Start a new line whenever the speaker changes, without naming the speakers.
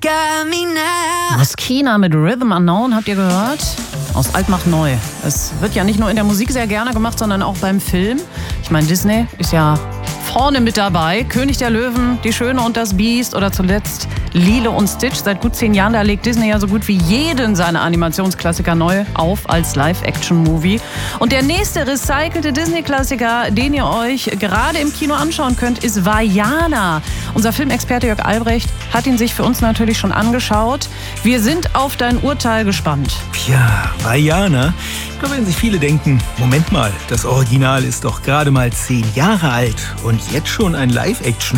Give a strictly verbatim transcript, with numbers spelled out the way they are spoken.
got me now.
Moschino mit Rhythm Unknown, habt ihr gehört? Aus Alt macht neu. Es wird ja nicht nur in der Musik sehr gerne gemacht, sondern auch beim Film. Ich meine, Disney ist ja vorne mit dabei. König der Löwen, Die Schöne und das Biest oder zuletzt Lilo und Stitch. Seit gut zehn Jahren, da legt Disney ja so gut wie jeden seiner Animationsklassiker neu auf als Live-Action-Movie. Und der nächste recycelte Disney-Klassiker, den ihr euch gerade im Kino anschauen könnt, ist Vaiana. Unser Filmexperte Jörg Albrecht hat ihn sich für uns natürlich schon angeschaut. Wir sind auf dein Urteil gespannt.
Ja, Vaiana. Ich glaube, wenn sich viele denken, Moment mal, das Original ist doch gerade mal zehn Jahre alt und jetzt schon ein Live-Action